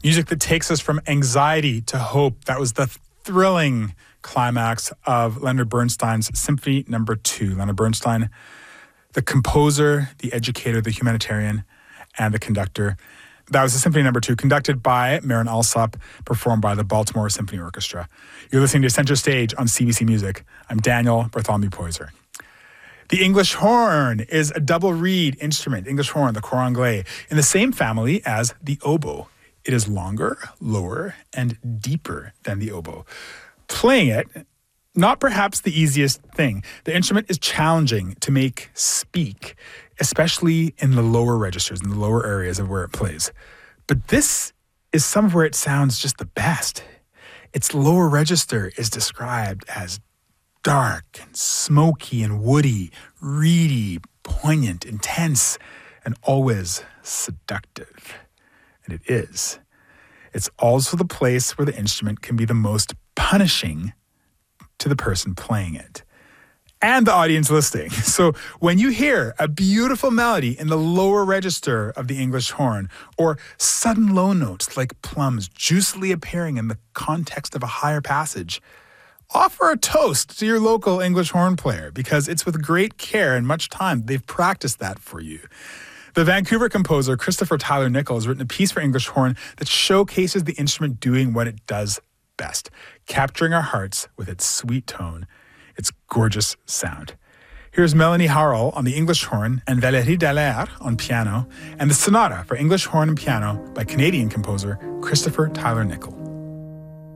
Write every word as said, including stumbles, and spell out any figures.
Music that takes us from anxiety to hope. That was the thrilling climax of Leonard Bernstein's Symphony Number Two. Leonard Bernstein, the composer, the educator, the humanitarian, and the conductor. That was the Symphony Number Two, conducted by Marin Alsop, performed by the Baltimore Symphony Orchestra. You're listening to Center Stage on C B C Music. I'm Daniel Bartholomew Poyser. The English horn is a double reed instrument, English horn, the cor anglais, in the same family as the oboe. It is longer, lower, and deeper than the oboe. Playing it, not perhaps the easiest thing. The instrument is challenging to make speak, especially in the lower registers, in the lower areas of where it plays. But this is some of where it sounds just the best. Its lower register is described as dark and smoky and woody, reedy, poignant, intense, and always seductive. And it is. It's also the place where the instrument can be the most punishing to the person playing it and the audience listening. So when you hear a beautiful melody in the lower register of the English horn, or sudden low notes like plums juicily appearing in the context of a higher passage, offer a toast to your local English horn player, because it's with great care and much time they've practiced that for you. The Vancouver composer Christopher Tyler Nickel has written a piece for English horn that showcases the instrument doing what it does best, capturing our hearts with its sweet tone, its gorgeous sound. Here's Melanie Harrell on the English horn and Valérie Dallaire on piano, and the Sonata for English horn and piano by Canadian composer Christopher Tyler Nickel.